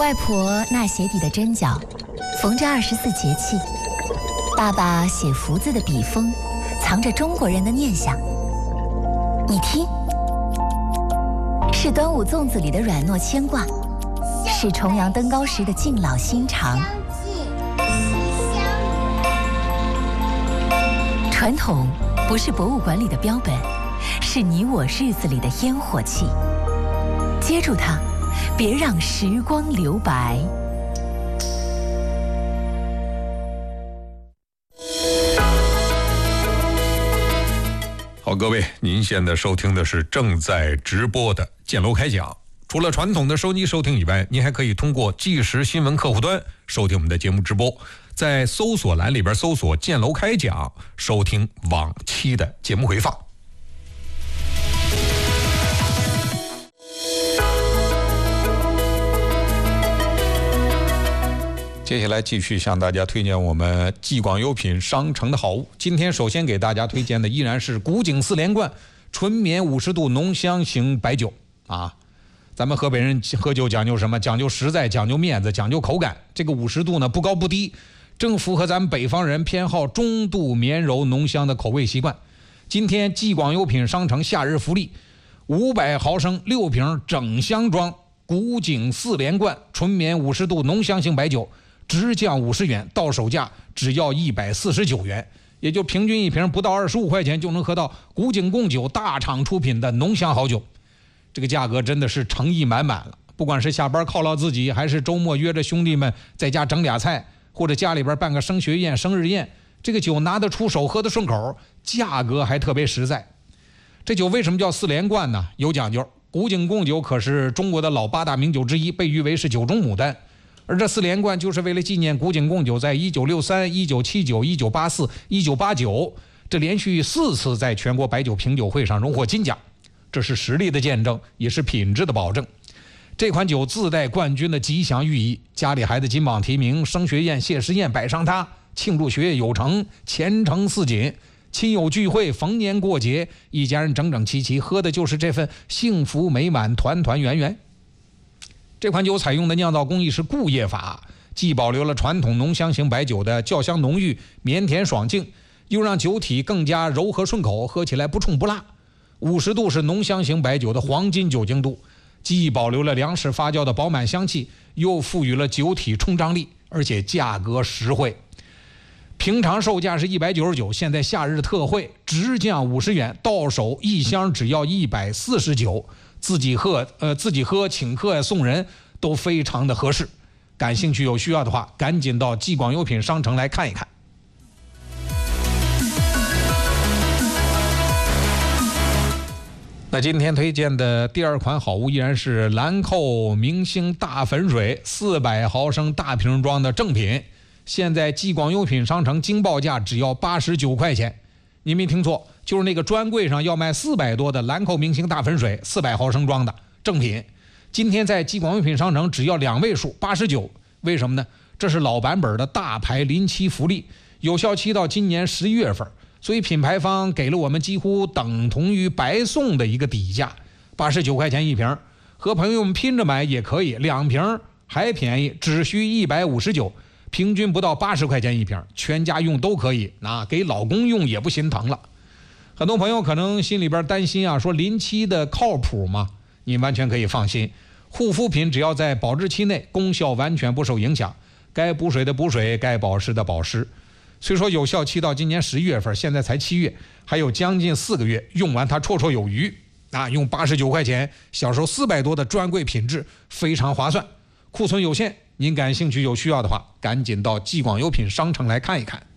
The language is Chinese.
外婆纳鞋底的针脚缝着24节气，爸爸写福字的笔锋藏着中国人的念想。你听，是端午粽子里的软糯牵挂，是重阳登高时的敬老心肠。传统不是博物馆里的标本，是你我日子里的烟火气。接住它，别让时光留白。 好，各位，您现在收听的是正在直播的建楼开讲。除了传统的收机收听以外，您还可以通过即时新闻客户端收听我们的节目直播，在搜索栏里边搜索建楼开讲，收听往期的节目回放。接下来继续向大家推荐我们继广优品商城的好物。今天首先给大家推荐的依然是古井4连冠纯棉50度浓香型白酒啊。咱们河北人喝酒讲究什么？讲究实在，讲究面子，讲究口感。这个50度呢不高不低，正符合咱们北方人偏好中度绵柔浓香的口味习惯。今天继广优品商城夏日福利，500毫升6瓶整箱装古井4连冠纯棉50度浓香型白酒，直降50元，到手价只要149元，也就平均一瓶不到25块钱就能喝到古井贡酒大厂出品的浓香好酒。这个价格真的是诚意满满了，不管是下班犒劳自己，还是周末约着兄弟们在家整俩菜，或者家里边办个升学宴、生日宴，这个酒拿得出手，喝得顺口，价格还特别实在。这酒为什么叫4连冠呢？有讲究，古井贡酒可是中国的老8大名酒之一，被誉为是酒中牡丹。而这4连冠就是为了纪念古井贡酒在1963、1979、1984、1989这连续4次在全国白酒品酒会上荣获金奖，这是实力的见证，也是品质的保证。这款酒自带冠军的吉祥寓意，家里孩子金榜题名，升学宴、谢师宴摆上它，庆祝学业有成，前程似锦，亲友聚会，逢年过节，一家人整整齐齐，喝的就是这份幸福美满，团团圆圆。这款酒采用的酿造工艺是固液法，既保留了传统浓香型白酒的酵香浓郁、绵甜爽净，又让酒体更加柔和顺口，喝起来不冲不辣。50度是浓香型白酒的黄金酒精度，既保留了粮食发酵的饱满香气，又赋予了酒体冲胀力，而且价格实惠。平常售价是199，现在夏日特惠直降50元，到手一箱只要149，自己喝请客送人都非常的合适。感兴趣有需要的话，赶紧到继广优品商城来看一看。那今天推荐的第2款好物依然是兰蔻明星大粉水400毫升大瓶装的正品，现在继广优品商城惊报价只要89块钱。你没听错，就是那个专柜上要卖400多的兰蔻明星大粉水400毫升装的正品，今天在继广优品商城只要2位数89。为什么呢？这是老版本的大牌临期福利，有效期到今年11月份，所以品牌方给了我们几乎等同于白送的一个底价，89块钱一瓶，和朋友们拼着买也可以，2瓶还便宜，只需159，平均不到80块钱一瓶，全家用都可以，给老公用也不心疼了。很多朋友可能心里边担心啊，说临期的靠谱吗？你完全可以放心，护肤品只要在保质期内，功效完全不受影响，该补水的补水，该保湿的保湿。虽说有效期到今年11月份，现在才7月，还有将近4个月，用完它绰绰有余用89块钱享受400多的专柜品质，非常划算。库存有限，您感兴趣有需要的话，赶紧到继广优品商城来看一看。